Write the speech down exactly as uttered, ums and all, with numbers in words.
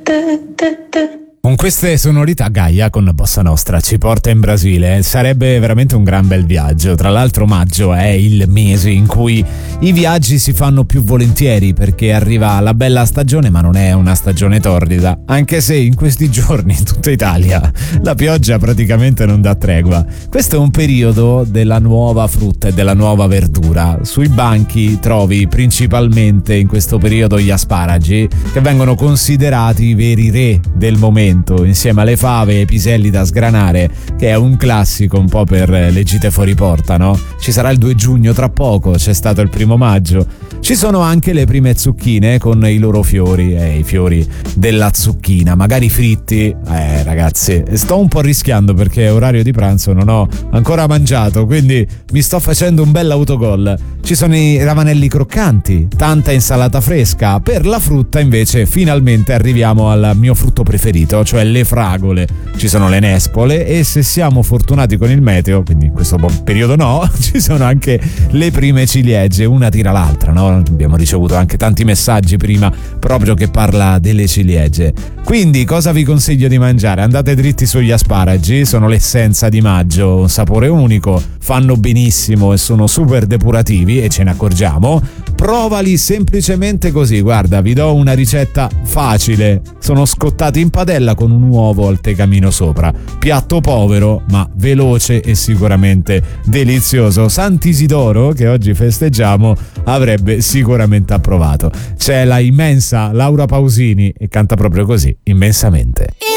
Con queste sonorità Gaia con Bossa Nostra ci porta in Brasile. Sarebbe veramente un gran bel viaggio. Tra l'altro maggio è il mese in cui i viaggi si fanno più volentieri, perché arriva la bella stagione, ma non è una stagione torrida, anche se in questi giorni in tutta Italia la pioggia praticamente non dà tregua. Questo è un periodo della nuova frutta e della nuova verdura. Sui banchi trovi principalmente in questo periodo gli asparagi, che vengono considerati i veri re del momento, insieme alle fave e ai piselli da sgranare, che è un classico un po' per le gite fuori porta, no? Ci sarà il due giugno tra poco, c'è stato il primo maggio. Ci sono anche le prime zucchine con i loro fiori, eh, i fiori della zucchina, magari fritti. Eh ragazzi, sto un po' rischiando perché è orario di pranzo, non ho ancora mangiato, quindi mi sto facendo un bel autogol. Ci sono i ravanelli croccanti, tanta insalata fresca. Per la frutta invece finalmente arriviamo al mio frutto preferito, cioè le fragole. Ci sono le nespole e, se siamo fortunati con il meteo, quindi in questo periodo no, ci sono anche le prime ciliegie, una tira l'altra, no? Abbiamo ricevuto anche tanti messaggi prima proprio che parla delle ciliegie. Quindi cosa vi consiglio di mangiare? Andate dritti sugli asparagi, sono l'essenza di maggio, un sapore unico, fanno benissimo e sono super depurativi e ce ne accorgiamo. Provali semplicemente così, guarda, vi do una ricetta facile. Sono scottati in padella con un uovo al tegamino sopra. Piatto povero ma veloce e sicuramente delizioso. Sant'Isidoro, che oggi festeggiamo, avrebbe sicuramente approvato. C'è la immensa Laura Pausini e canta proprio così, immensamente.